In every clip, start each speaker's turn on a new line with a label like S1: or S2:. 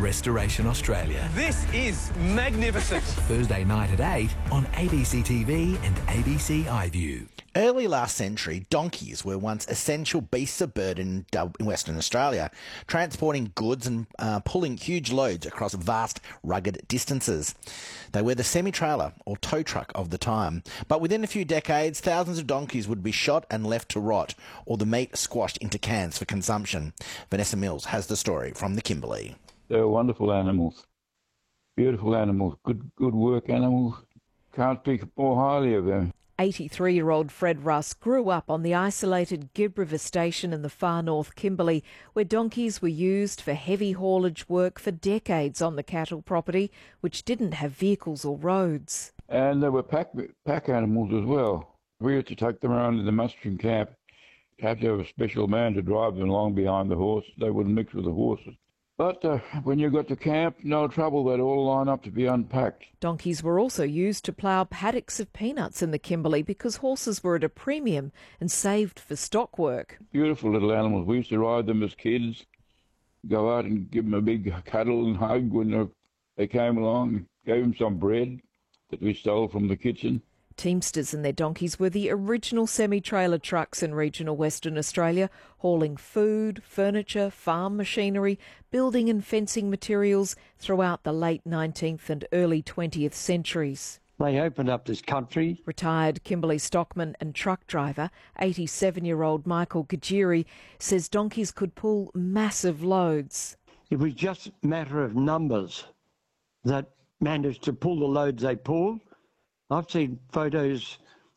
S1: Restoration Australia.
S2: This is magnificent.
S1: Thursday night at 8 on ABC TV and ABC iView.
S3: Early last century, donkeys were once essential beasts of burden in Western Australia, transporting goods and pulling huge loads across vast, rugged distances. They were the semi-trailer or tow truck of the time. But within a few decades, thousands of donkeys would be shot and left to rot, or the meat squashed into cans for consumption. Vanessa Mills has the story from the Kimberley.
S4: They were wonderful animals, beautiful animals, good work animals. Can't speak more highly of them.
S5: 83-year-old Fred Russ grew up on the isolated Gibb River station in the far north Kimberley, where donkeys were used for heavy haulage work for decades on the cattle property, which didn't have vehicles or roads.
S4: And they were pack animals as well. We used to take them around to the mustering camp, have to have a special man to drive them along behind the horse. They wouldn't mix with the horses. But when you got to camp, no trouble, they'd all line up to be unpacked.
S5: Donkeys were also used to plough paddocks of peanuts in the Kimberley because horses were at a premium and saved for stock work.
S4: Beautiful little animals. We used to ride them as kids, go out and give them a big cuddle and hug when they came along, gave them some bread that we stole from the kitchen.
S5: Teamsters and their donkeys were the original semi-trailer trucks in regional Western Australia, hauling food, furniture, farm machinery, building and fencing materials throughout the late 19th and early 20th centuries.
S6: They opened up this country.
S5: Retired Kimberley stockman and truck driver, 87-year-old Michael Gajiri, says donkeys could pull massive loads.
S6: It was just a matter of numbers that managed to pull the loads they pulled. I've seen photos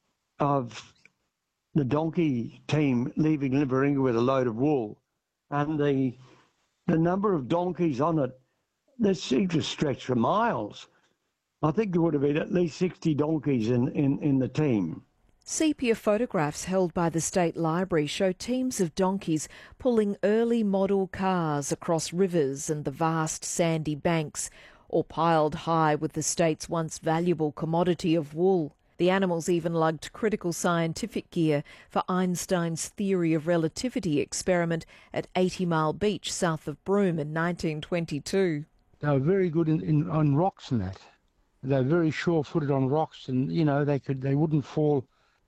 S6: of the donkey team leaving Liveringa with a load of wool, and the number of donkeys on it, they seem to stretch for miles. I think there would have been at least 60 donkeys in the team.
S5: Sepia photographs held by the State Library show teams of donkeys pulling early model cars across rivers and the vast sandy banks, or piled high with the state's once valuable commodity of wool. The animals even lugged critical scientific gear for Einstein's theory of relativity experiment at 80 Mile Beach south of Broome in 1922.
S7: They were very good on rocks and that. They were very sure-footed on rocks, and they wouldn't fall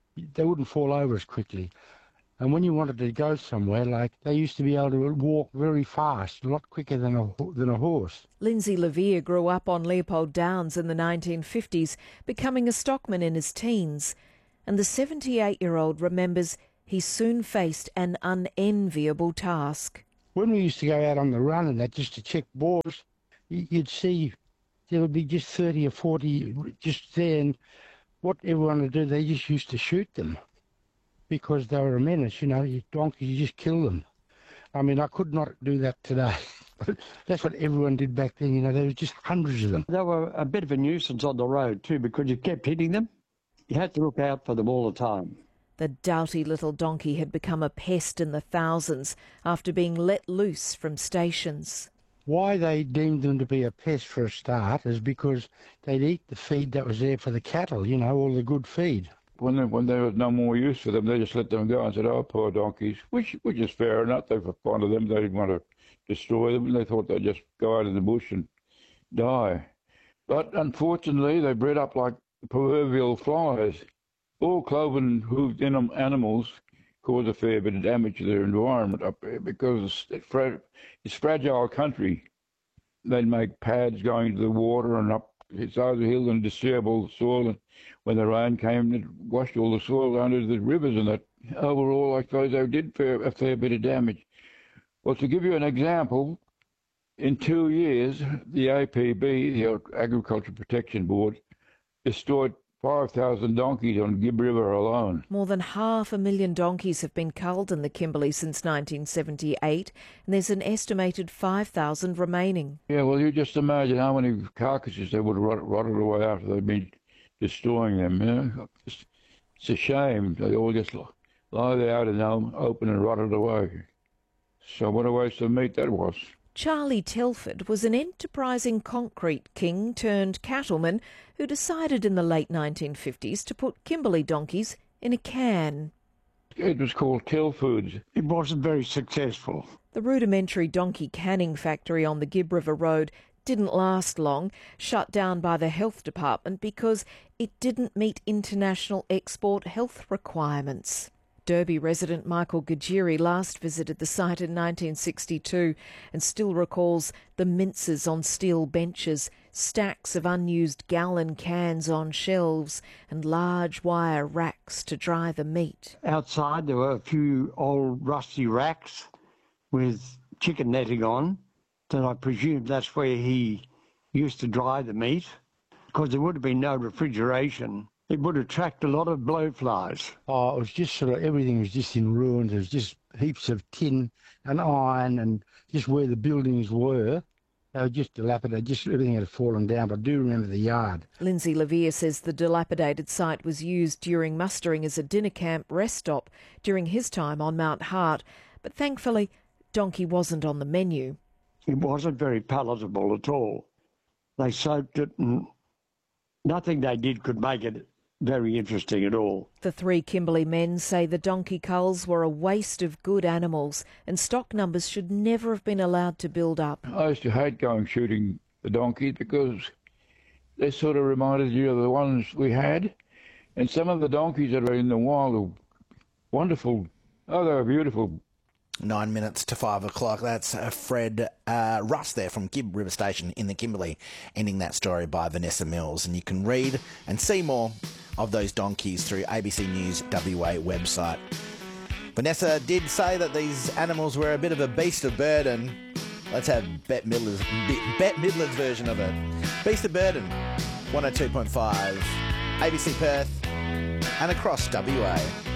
S7: over as quickly. And when you wanted to go somewhere, like, they used to be able to walk very fast, a lot quicker than a horse.
S5: Lindsay Levere grew up on Leopold Downs in the 1950s, becoming a stockman in his teens. And the 78-year-old remembers he soon faced an unenviable task.
S7: When we used to go out on the run and that just to check boars, you'd see there would be just 30 or 40 just there, and what everyone would do, they just used to shoot them. Because they were a menace, you donkeys, you just kill them. I mean, I could not do that today. That's what everyone did back then, there were just hundreds of them.
S6: They were a bit of a nuisance on the road too, because you kept hitting them. You had to look out for them all the time.
S5: The doughty little donkey had become a pest in the thousands after being let loose from stations.
S7: Why they deemed them to be a pest for a start is because they'd eat the feed that was there for the cattle, all the good feed.
S4: When there was no more use for them, they just let them go and said, oh, poor donkeys, which is fair enough. They were fond of them. They didn't want to destroy them. They thought they'd just go out in the bush and die. But unfortunately, they bred up like the proverbial flies. All cloven-hooved animals cause a fair bit of damage to their environment up there because it's fragile country. They'd make pads going to the water and up its over hill and disturb all the soil, and when the rain came, it washed all the soil under the rivers, and that overall, I suppose, they did a fair bit of damage. Well, to give you an example, in 2 years, the APB, the Agriculture Protection Board, destroyed 5,000 donkeys on Gibb River alone.
S5: More than 500,000 donkeys have been culled in the Kimberley since 1978, and there's an estimated 5,000 remaining.
S4: Yeah, well, you just imagine how many carcasses they would have rotted away after they'd been destroying them. It's a shame. They all just lie there out in the open and rotted away. So what a waste of meat that was.
S5: Charlie Telford was an enterprising concrete king turned cattleman who decided in the late 1950s to put Kimberley donkeys in a can.
S4: It was called Telfoods.
S6: It wasn't very successful.
S5: The The rudimentary donkey canning factory on the Gibb River Road didn't last long, shut down by the health department because it didn't meet international export health requirements. Derby resident Michael Gajiri last visited the site in 1962 and still recalls the minces on steel benches, stacks of unused gallon cans on shelves and large wire racks to dry the meat.
S6: Outside there were a few old rusty racks with chicken netting on, that I presume that's where he used to dry the meat, because there would have been no refrigeration. It would attract a lot of blowflies.
S7: Oh, it was just sort of, everything was just in ruins. There was just heaps of tin and iron, and just where the buildings were, they were just dilapidated, just everything had fallen down. But I do remember the yard.
S5: Lindsay Levere says the dilapidated site was used during mustering as a dinner camp rest stop during his time on Mount Hart, but thankfully donkey wasn't on the menu.
S6: It wasn't very palatable at all. They soaked it, and nothing they did could make it very interesting at all.
S5: The three Kimberley men say the donkey culls were a waste of good animals and stock numbers should never have been allowed to build up.
S4: I used to hate going shooting the donkeys because they sort of reminded you of the ones we had. And some of the donkeys that are in the wild are wonderful. Oh, they were beautiful.
S3: 9 minutes to 5 o'clock. That's Fred Russ there from Gibb River Station in the Kimberley, ending that story by Vanessa Mills. And you can read and see more of those donkeys through ABC News WA website. Vanessa did say that these animals were a bit of a beast of burden. Let's have Bette Midler's version of it. Beast of Burden, 102.5, ABC Perth and across WA.